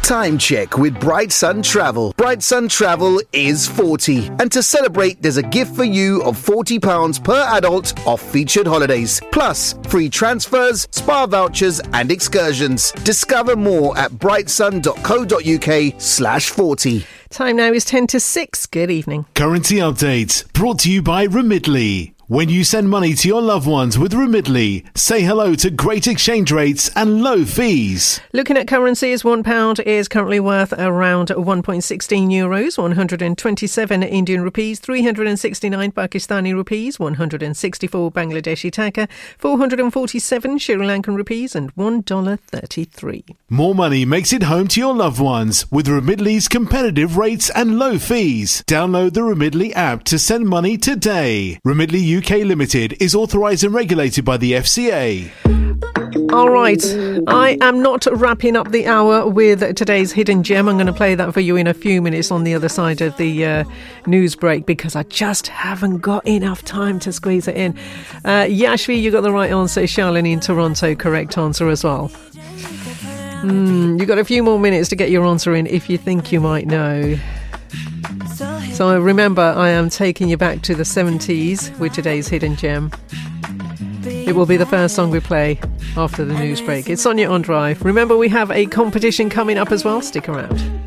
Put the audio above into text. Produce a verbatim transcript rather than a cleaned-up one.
Time check with Bright Sun Travel. Bright Sun Travel is forty. And to celebrate, there's a gift for you of forty pounds per adult off featured holidays. Plus, free transfers, spa vouchers and excursions. Discover more at brightsun.co.uk slash 40. Time now is ten to six. Good evening. Currency update brought to you by Remitly. When you send money to your loved ones with Remitly, say hello to great exchange rates and low fees. Looking at currencies, one pound is currently worth around one point one six euros, one hundred twenty-seven Indian rupees, three hundred sixty-nine Pakistani rupees, one hundred sixty-four Bangladeshi taka, four hundred forty-seven Sri Lankan rupees and one dollar thirty-three. More money makes it home to your loved ones with Remitly's competitive rates and low fees. Download the Remitly app to send money today. Remitly U K Limited is authorised and regulated by the F C A. All right, I am not wrapping up the hour with today's hidden gem. I'm going to play that for you in a few minutes on the other side of the uh, news break because I just haven't got enough time to squeeze it in. Uh, Yashvi, you got the right answer. Charlene in Toronto, correct answer as well. Mm, you got a few more minutes to get your answer in if you think you might know. So remember, I am taking you back to the seventies with today's hidden gem. It will be the first song we play after the news break. It's Sonia on Drive. Remember, we have a competition coming up as well. Stick around.